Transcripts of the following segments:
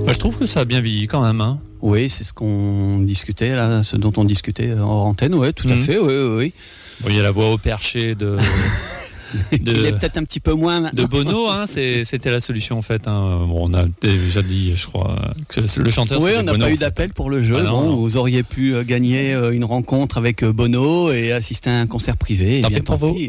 Bah, je trouve que ça a bien vieilli quand même. Hein. Oui, c'est ce qu'on discutait, là, ce dont on discutait hors antenne. Oui, tout à fait, oui. Bon, il y a la voix au perché de... Il est peut-être un petit peu moins maintenant. De Bono, hein, c'était la solution en fait. Hein. Bon, on a déjà dit, je crois, que le chanteur. Oui, on n'a Bono, pas eu d'appel pour le jeu. Ah, non. Vous auriez pu gagner une rencontre avec Bono et assister à un concert privé. Tant pis pour vous.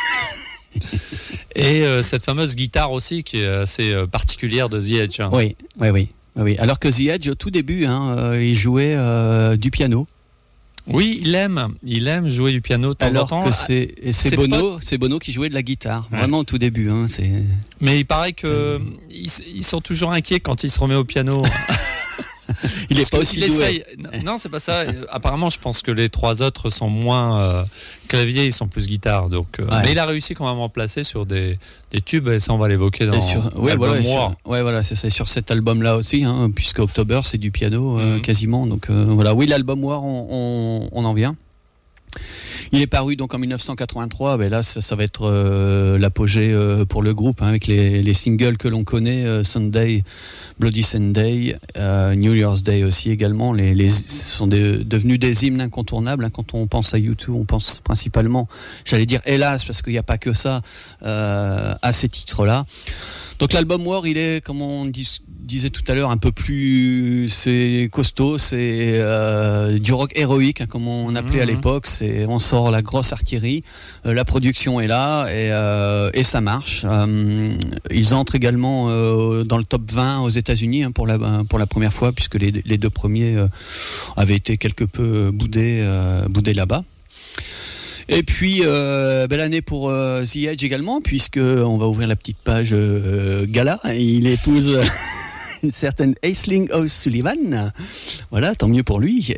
Et cette fameuse guitare aussi qui est assez particulière de The Edge. Hein. Oui. Alors que The Edge, au tout début, il jouait du piano. Oui, il aime jouer du piano de temps en temps. Alors que c'est Bono qui jouait de la guitare, vraiment au tout début. Mais il paraît que ils sont toujours inquiets quand il se remet au piano. Il est pas aussi doué. Non, c'est pas ça. Apparemment, je pense que les trois autres sont moins clavier, ils sont plus guitare. Donc, mais il a réussi quand même à en placer sur des tubes, et ça on va l'évoquer dans l'album War. Voilà, c'est sur cet album-là aussi, puisque October c'est du piano quasiment. Donc voilà, oui, l'album War, on en vient. Il est paru donc en 1983. Ben là, ça va être l'apogée pour le groupe, avec les singles que l'on connaît, Sunday, Bloody Sunday, New Year's Day aussi également. Ce sont devenus des hymnes incontournables. Quand on pense à U2, on pense principalement, j'allais dire hélas, parce qu'il n'y a pas que ça, à ces titres-là. Donc l'album War, il est, comme on disait tout à l'heure, un peu plus, c'est costaud, c'est du rock héroïque, comme on appelait à l'époque. On sort la grosse artillerie, la production est là et ça marche. Ils entrent également dans le top 20 aux États-Unis pour la première fois, puisque les deux premiers avaient été quelque peu boudés là-bas. Et puis belle année pour The Edge également, puisque on va ouvrir la petite page gala. Il épouse une certaine Aisling O'Sullivan. Voilà, tant mieux pour lui.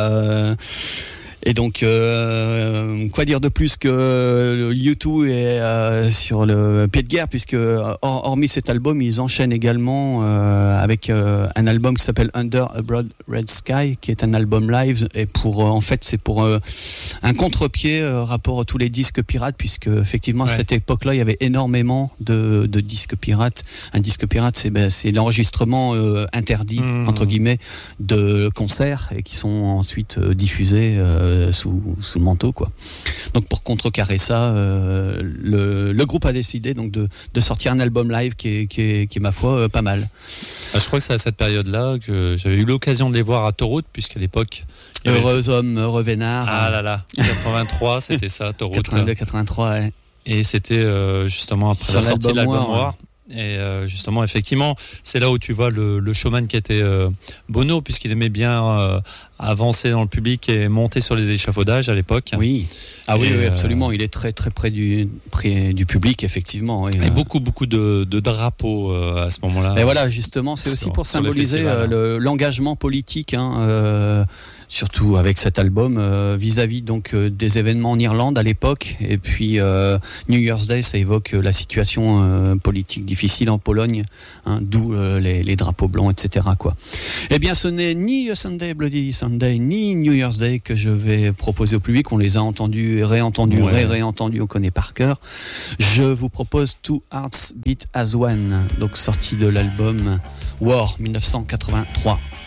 Et donc, quoi dire de plus que U2 est sur le pied de guerre, puisque hormis cet album, ils enchaînent également avec un album qui s'appelle Under a Broad Red Sky, qui est un album live, et c'est pour un contre-pied rapport à tous les disques pirates, puisque effectivement à cette époque-là, il y avait énormément de disques pirates. Un disque pirate, c'est l'enregistrement interdit entre guillemets de concerts, et qui sont ensuite diffusés sous le manteau, quoi. Donc pour contrecarrer ça, le groupe a décidé donc de sortir un album live qui est ma foi pas mal. Je crois que c'est à cette période-là que j'avais eu l'occasion de les voir à Taurout, puisqu'à l'époque Heureux homme, heureux vénard. Ah là là, 83, c'était ça, Taurout. 82, 83, ouais. Et c'était justement après la sortie de l'album War. Et justement, effectivement, c'est là où tu vois le showman qui était Bono, puisqu'il aimait bien avancer dans le public et monter sur les échafaudages à l'époque. Oui, oui, absolument. Il est très très près du public, effectivement. Et beaucoup de drapeaux à ce moment-là. Et voilà, justement, c'est aussi pour symboliser l'engagement politique. Surtout avec cet album vis-à-vis donc des événements en Irlande à l'époque, et puis New Year's Day, ça évoque la situation politique difficile en Pologne, d'où les drapeaux blancs, etc. quoi. Eh bien, ce n'est ni Sunday, Bloody Sunday, ni New Year's Day que je vais proposer au public. On les a entendus, réentendus, réentendus, on connaît par cœur. Je vous propose Two Hearts Beat as One, donc sorti de l'album War 1983.